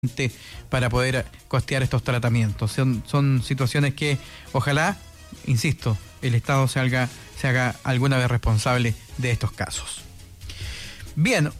para poder costear estos tratamientos. Son situaciones que ojalá, insisto, el Estado se haga alguna vez responsable de estos casos. Bien,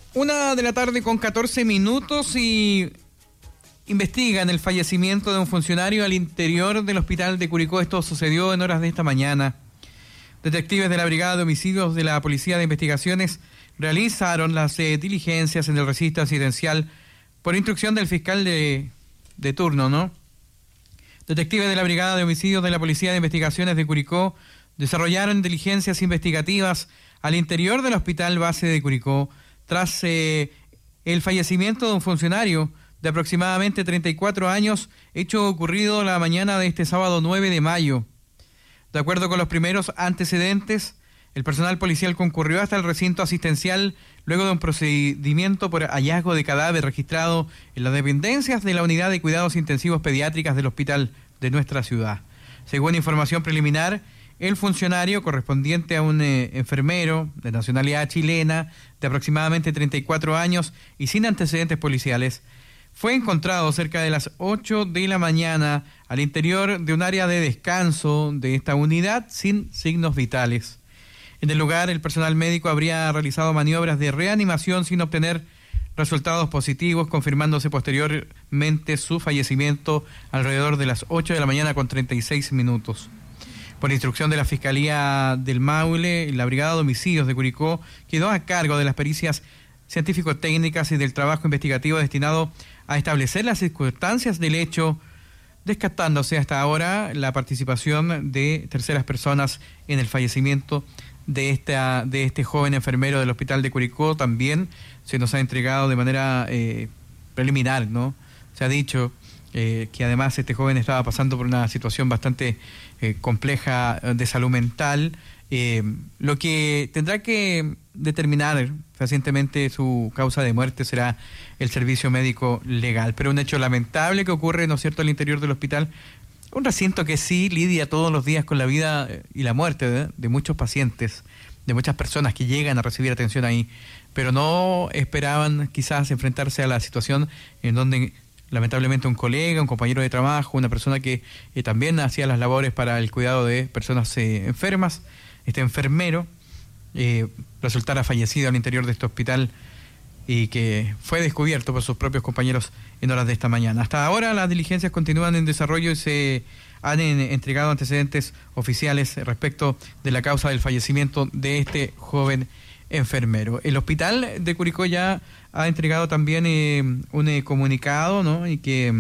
1:14 p.m. y investigan el fallecimiento de un funcionario al interior del hospital de Curicó. Esto sucedió en horas de esta mañana. Detectives de la Brigada de Homicidios de la Policía de Investigaciones realizaron las diligencias en el recinto asistencial por instrucción del fiscal de turno, ¿no? Detectives de la Brigada de Homicidios de la Policía de Investigaciones de Curicó desarrollaron diligencias investigativas al interior del Hospital Base de Curicó tras el fallecimiento de un funcionario de aproximadamente 34 años, hecho ocurrido la mañana de este sábado 9 de mayo. De acuerdo con los primeros antecedentes, el personal policial concurrió hasta el recinto asistencial luego de un procedimiento por hallazgo de cadáver registrado en las dependencias de la Unidad de Cuidados Intensivos Pediátricas del hospital de nuestra ciudad. Según información preliminar, el funcionario, correspondiente a un enfermero de nacionalidad chilena de aproximadamente 34 años y sin antecedentes policiales, fue encontrado cerca de las 8 de la mañana al interior de un área de descanso de esta unidad sin signos vitales. En el lugar, el personal médico habría realizado maniobras de reanimación sin obtener resultados positivos, confirmándose posteriormente su fallecimiento alrededor de las 8 de la mañana con 36 minutos. Por instrucción de la Fiscalía del Maule, la Brigada de Homicidios de Curicó quedó a cargo de las pericias científico-técnicas y del trabajo investigativo destinado a establecer las circunstancias del hecho, descartándose hasta ahora la participación de terceras personas en el fallecimiento de este joven enfermero del hospital de Curicó. También se nos ha entregado de manera preliminar, ¿no? Se ha dicho que además este joven estaba pasando por una situación bastante compleja de salud mental, lo que tendrá que determinar fehacientemente su causa de muerte será el servicio médico legal. Pero un hecho lamentable que ocurre, ¿no es cierto?, al interior del hospital, un recinto que sí lidia todos los días con la vida y la muerte de muchos pacientes, de muchas personas que llegan a recibir atención ahí, pero no esperaban quizás enfrentarse a la situación en donde lamentablemente un colega, un compañero de trabajo, una persona que también hacía las labores para el cuidado de personas enfermas, este enfermero, resultara fallecido al interior de este hospital y que fue descubierto por sus propios compañeros en horas de esta mañana. Hasta ahora las diligencias continúan en desarrollo y se han entregado antecedentes oficiales respecto de la causa del fallecimiento de este joven enfermero. El hospital de Curicó ya ha entregado también un comunicado, ¿no?, y que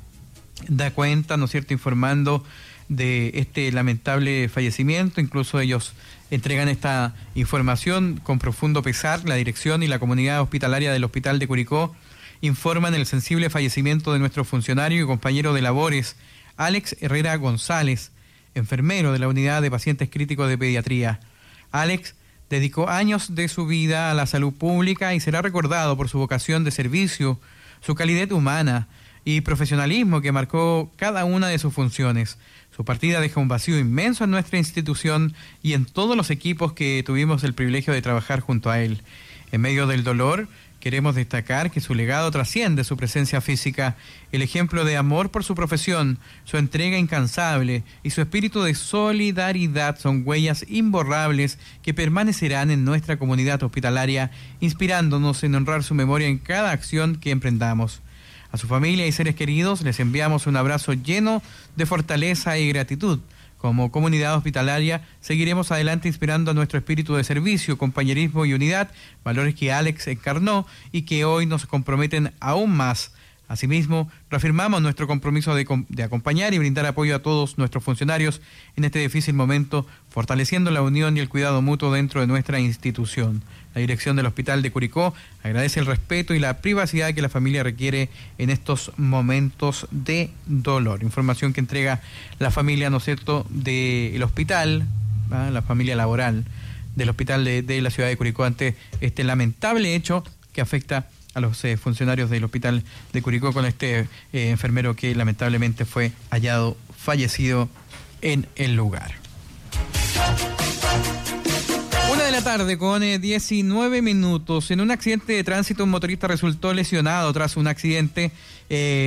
da cuenta, ¿no es cierto?, informando de este lamentable fallecimiento. Incluso ellos entregan esta información con profundo pesar. La dirección y la comunidad hospitalaria del hospital de Curicó informan el sensible fallecimiento de nuestro funcionario y compañero de labores, Alex Herrera González, enfermero de la unidad de pacientes críticos de pediatría. Alex dedicó años de su vida a la salud pública y será recordado por su vocación de servicio, su calidez humana y profesionalismo que marcó cada una de sus funciones. Su partida deja un vacío inmenso en nuestra institución y en todos los equipos que tuvimos el privilegio de trabajar junto a él. En medio del dolor, queremos destacar que su legado trasciende su presencia física, el ejemplo de amor por su profesión, su entrega incansable y su espíritu de solidaridad son huellas imborrables que permanecerán en nuestra comunidad hospitalaria, inspirándonos en honrar su memoria en cada acción que emprendamos. A su familia y seres queridos les enviamos un abrazo lleno de fortaleza y gratitud. Como comunidad hospitalaria seguiremos adelante inspirando a nuestro espíritu de servicio, compañerismo y unidad, valores que Alex encarnó y que hoy nos comprometen aún más. Asimismo, reafirmamos nuestro compromiso de acompañar y brindar apoyo a todos nuestros funcionarios en este difícil momento, fortaleciendo la unión y el cuidado mutuo dentro de nuestra institución. La dirección del Hospital de Curicó agradece el respeto y la privacidad que la familia requiere en estos momentos de dolor. Información que entrega la familia, ¿no es cierto?, del hospital, la familia laboral del hospital de la ciudad de Curicó ante este lamentable hecho que afecta a los funcionarios del hospital de Curicó con este enfermero que lamentablemente fue hallado fallecido en el lugar. 1:15 la tarde con 19 minutos. En un accidente de tránsito, un motorista resultó lesionado tras un accidente